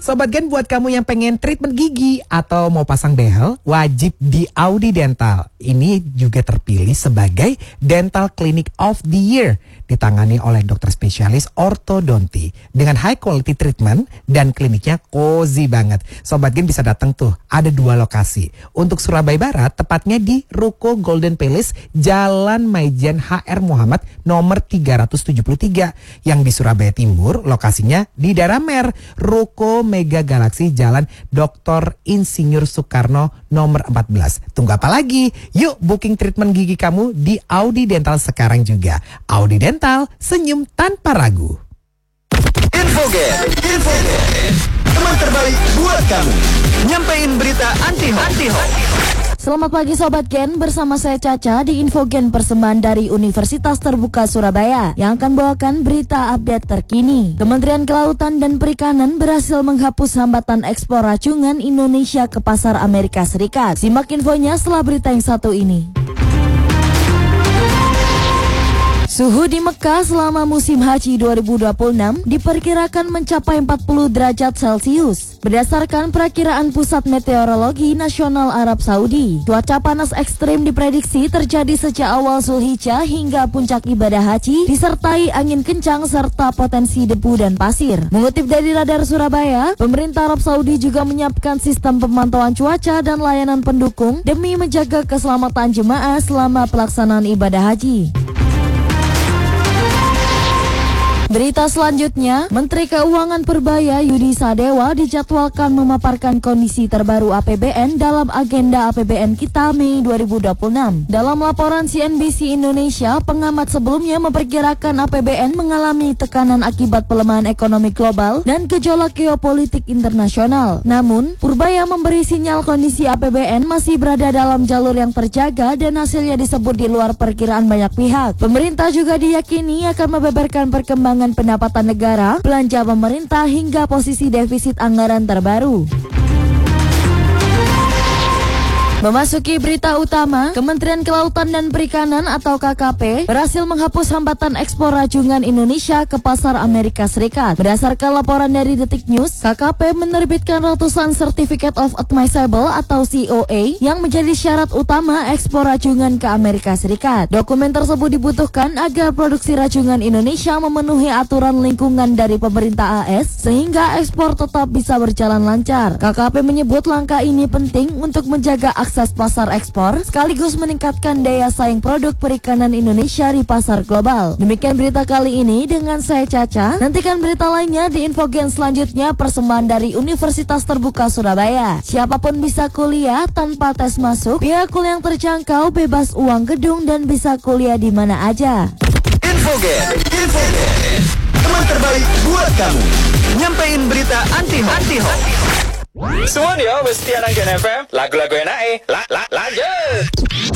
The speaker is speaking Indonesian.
Sobat Gen, buat kamu yang pengen treatment gigi atau mau pasang behel, wajib di Audi Dental. Ini juga terpilih sebagai Dental Clinic of the Year. Ditangani oleh dokter spesialis ortodonti dengan high quality treatment dan kliniknya cozy banget. Sobat Gen bisa datang tuh, ada 2 lokasi. Untuk Surabaya Barat, tepatnya di Ruko Golden Palace, Jalan Maijen HR Muhammad nomor 373. Yang di Surabaya Timur, lokasinya di Daramer, Ruko Mega Galaxy Jalan Dr. Insinyur Soekarno nomor 14. Tunggu apa lagi? Yuk booking treatment gigi kamu di Audi Dental sekarang juga. Audi Dental, senyum tanpa ragu. Infogen, teman terbaik buat kamu. Nyampein berita anti-hoax. Selamat pagi Sobat Gen, bersama saya Caca di Infogen persembahan dari Universitas Terbuka Surabaya yang akan bawakan berita update terkini. Kementerian Kelautan dan Perikanan berhasil menghapus hambatan ekspor racungan Indonesia ke pasar Amerika Serikat. Simak infonya setelah berita yang satu ini. Suhu di Mekah selama musim haji 2026 diperkirakan mencapai 40 derajat Celcius. Berdasarkan perakiraan Pusat Meteorologi Nasional Arab Saudi, cuaca panas ekstrim diprediksi terjadi sejak awal Zulhijjah hingga puncak ibadah haji, disertai angin kencang serta potensi debu dan pasir. Mengutip dari Radar Surabaya, pemerintah Arab Saudi juga menyiapkan sistem pemantauan cuaca dan layanan pendukung demi menjaga keselamatan jemaah selama pelaksanaan ibadah haji. Berita selanjutnya, Menteri Keuangan Purbaya Yudi Sadewa dijadwalkan memaparkan kondisi terbaru APBN dalam agenda APBN kita Mei 2026. Dalam laporan CNBC Indonesia, pengamat sebelumnya memperkirakan APBN mengalami tekanan akibat pelemahan ekonomi global dan gejolak geopolitik internasional. Namun, Purbaya memberi sinyal kondisi APBN masih berada dalam jalur yang terjaga dan hasilnya disebut di luar perkiraan banyak pihak. Pemerintah juga diyakini akan membeberkan perkembangan pendapatan negara, belanja pemerintah hingga posisi defisit anggaran terbaru. Memasuki berita utama, Kementerian Kelautan dan Perikanan atau KKP berhasil menghapus hambatan ekspor racungan Indonesia ke pasar Amerika Serikat. Berdasarkan laporan dari Detik News, KKP menerbitkan ratusan Certificate of Admissible atau COA yang menjadi syarat utama ekspor racungan ke Amerika Serikat. Dokumen tersebut dibutuhkan agar produksi racungan Indonesia memenuhi aturan lingkungan dari pemerintah AS sehingga ekspor tetap bisa berjalan lancar. KKP menyebut langkah ini penting untuk menjaga akses pasar ekspor sekaligus meningkatkan daya saing produk perikanan Indonesia di pasar global. Demikian berita kali ini dengan saya Caca. Nantikan berita lainnya di Infogen selanjutnya, persembahan dari Universitas Terbuka Surabaya. Siapapun bisa kuliah tanpa tes masuk, biaya kuliah yang terjangkau, bebas uang gedung dan bisa kuliah di mana aja. Infogen, teman terbaik buat kamu. Nyampein berita anti-hoax. Semuanya mesti anak Gen FM, lagu-lagu enak lanjut.